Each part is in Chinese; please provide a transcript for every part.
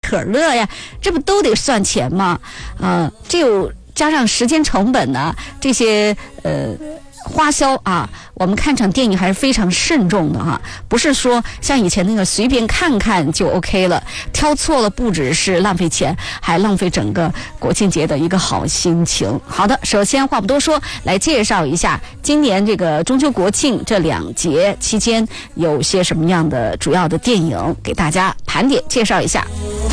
可乐呀，这不都得算钱吗？这有加上时间成本呢，这些花销啊，我们看场电影还是非常慎重的哈，不是说像以前那个随便看看就 OK 了，挑错了不只是浪费钱，还浪费整个国庆节的一个好心情。好的，首先话不多说，来介绍一下今年这个中秋国庆这2节期间有些什么样的主要的电影，给大家盘点介绍一下。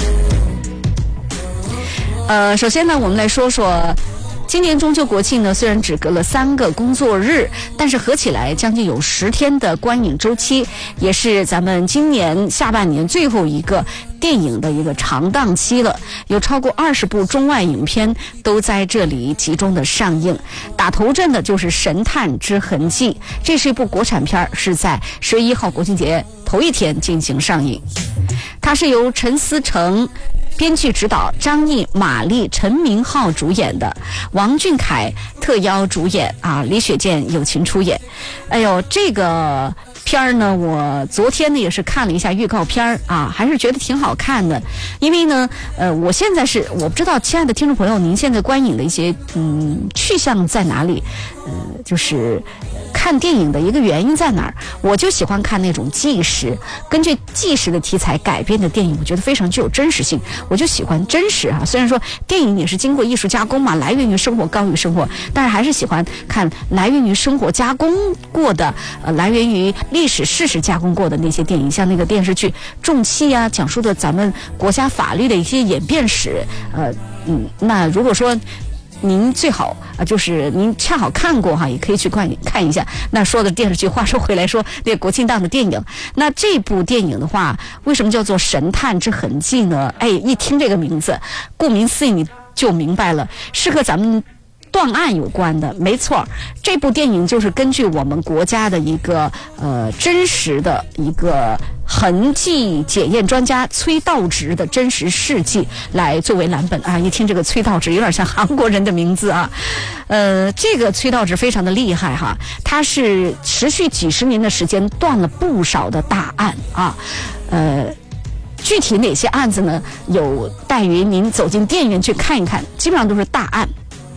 首先呢，我们来说说今年中秋国庆呢，虽然只隔了3个工作日，但是合起来将近有10天的观影周期，也是咱们今年下半年最后一个电影的一个长档期了。有超过20部中外影片都在这里集中的上映。打头阵的就是《神探之痕迹》，这是一部国产片，是在10月1号国庆节头一天进行上映。它是由陈思诚编剧指导，张译、马丽、陈明昊主演的，王俊凯特邀主演啊，李雪健友情出演。哎呦，这个片儿呢，我昨天呢也是看了一下预告片啊，还是觉得挺好看的。因为呢，我现在我不知道，亲爱的听众朋友，您现在观影的一些去向在哪里？就是看电影的一个原因在哪儿？我就喜欢看那种纪实，根据纪实的题材改编的电影，我觉得非常具有真实性，我就喜欢真实啊。虽然说电影也是经过艺术加工嘛，来源于生活，高于生活，但是还是喜欢看来源于生活加工过的，来源于历史事实加工过的那些电影，像那个电视剧《重器》啊，讲述的咱们国家法律的一些演变史。那如果说您最好就是您恰好看过哈，也可以去看一下。那说的电视剧，话说回来说，那个国庆档的电影，那这部电影的话，为什么叫做《神探之痕迹》呢？一听这个名字，顾名思义你就明白了，是和咱们断案有关的。没错，这部电影就是根据我们国家的一个真实的一个痕迹检验专家崔道直的真实事迹来作为蓝本啊。一听这个崔道直有点像韩国人的名字啊。这个崔道直非常的厉害哈，他是持续几十年的时间断了不少的大案啊。具体哪些案子呢？有待于您走进电影院去看一看，基本上都是大案。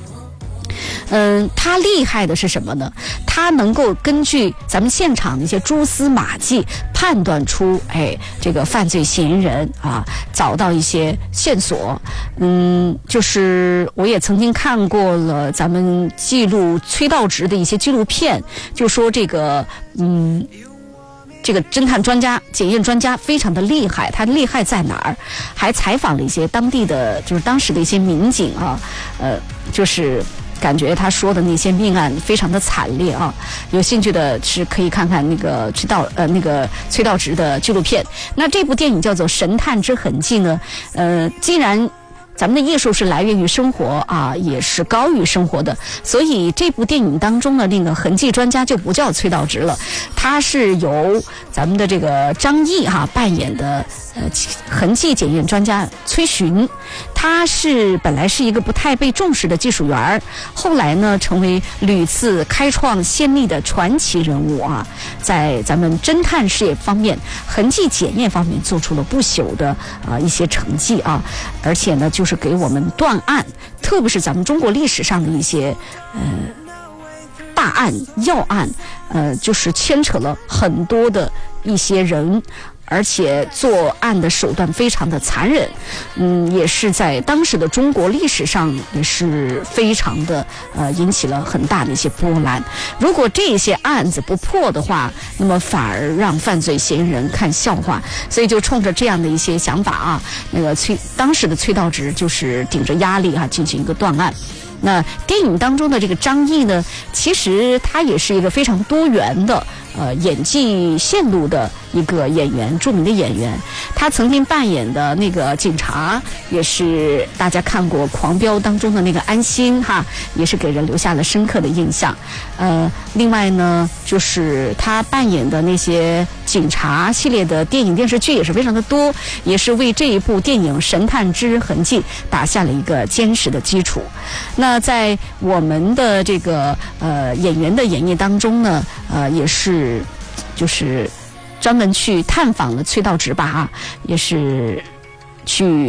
他厉害的是什么呢？他能够根据咱们现场的一些蛛丝马迹判断出这个犯罪嫌疑人啊，找到一些线索。就是我也曾经看过了咱们记录崔道直的一些纪录片，就说这个这个侦探专家、检验专家非常的厉害，他厉害在哪儿？还采访了一些当地的，就是当时的一些民警啊，就是感觉他说的那些命案非常的惨烈啊。有兴趣的是可以看看那个崔道直的纪录片。那这部电影叫做《神探之痕迹》呢，既然咱们的艺术是来源于生活啊，也是高于生活的，所以这部电影当中的那个痕迹专家就不叫崔道直了，他是由咱们的这个张译扮演的痕迹检验专家崔寻。他本来是一个不太被重视的技术员，后来呢成为屡次开创先例的传奇人物啊，在咱们侦探事业方面、痕迹检验方面做出了不朽的一些成绩啊，而且呢就是给我们断案，特别是咱们中国历史上的一些大案要案，就是牵扯了很多的一些人，而且作案的手段非常的残忍，也是在当时的中国历史上也是非常的引起了很大的一些波澜。如果这些案子不破的话，那么反而让犯罪嫌疑人看笑话，所以就冲着这样的一些想法啊，那个当时的崔道直就是顶着压力进行一个断案。那电影当中的这个张译呢，其实他也是一个非常多元的演技线路的一个演员，著名的演员。他曾经扮演的那个警察也是大家看过《狂飙》当中的那个安心也是给人留下了深刻的印象。另外呢，就是他扮演的那些警察系列的电影电视剧也是非常的多，也是为这一部电影《神探之痕迹》打下了一个坚实的基础。那在我们的这个演员的演绎当中呢，也是就是专门去探访了崔道直吧，也是去